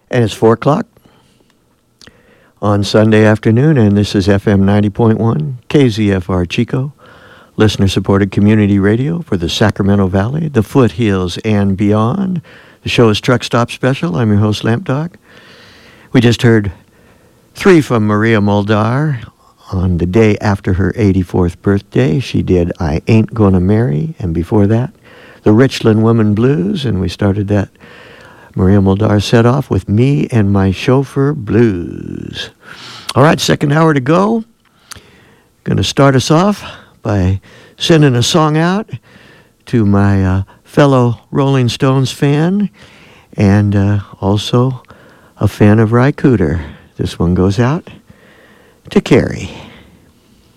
And it's 4 o'clock on Sunday afternoon, and this is FM 90.1 KZFR Chico, listener-supported community radio for the Sacramento Valley, the foothills, and beyond. The show is Truck Stop Special. I'm your host, Lamp Dog. We just heard 3 from Maria Muldaur on the day after her 84th birthday. She did I Ain't Gonna Marry, and before that, the Richland Woman Blues, and we started that Maria Muldaur set off with Me and My Chauffeur Blues. All right, second hour to go. Going to start us off by sending a song out to my fellow Rolling Stones fan and also a fan of Ry Cooder. This one goes out to Carrie.